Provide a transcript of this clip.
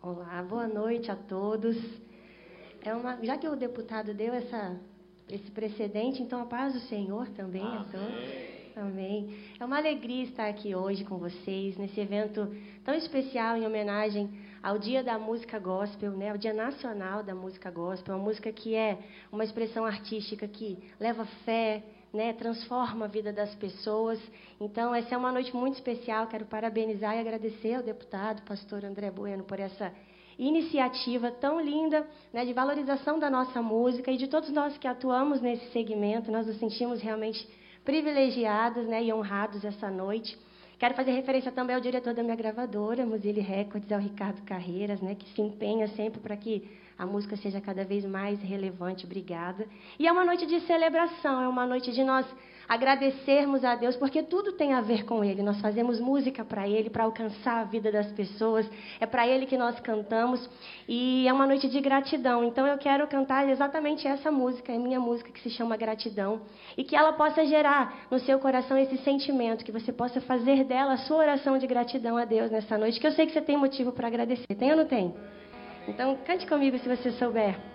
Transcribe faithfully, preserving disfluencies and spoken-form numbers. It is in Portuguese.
Olá, boa noite a todos. É uma, já que o deputado deu essa, esse precedente, então a paz do Senhor também a todos. Amém. É uma alegria estar aqui hoje com vocês, nesse evento tão especial em homenagem ao Dia da Música Gospel, né? Ao Dia Nacional da Música Gospel, uma música que é uma expressão artística que leva fé, né? Transforma a vida das pessoas. Então, essa é uma noite muito especial. Quero parabenizar e agradecer ao deputado, pastor André Bueno, por essa iniciativa tão linda, né, de valorização da nossa música e de todos nós que atuamos nesse segmento. Nós nos sentimos realmente privilegiados, né, e honrados essa noite. Quero fazer referência também ao diretor da minha gravadora, Muzile Records, ao Ricardo Carreiras, né, que se empenha sempre para que a música seja cada vez mais relevante. Obrigada. E é uma noite de celebração, é uma noite de nós agradecermos a Deus, porque tudo tem a ver com Ele. Nós fazemos música para Ele, para alcançar a vida das pessoas. É para Ele que nós cantamos. E é uma noite de gratidão. Então eu quero cantar exatamente essa música, é minha música, que se chama Gratidão. E que ela possa gerar no seu coração esse sentimento, que você possa fazer dela a sua oração de gratidão a Deus nessa noite, que eu sei que você tem motivo para agradecer. Tem ou não tem? Então cante comigo se você souber.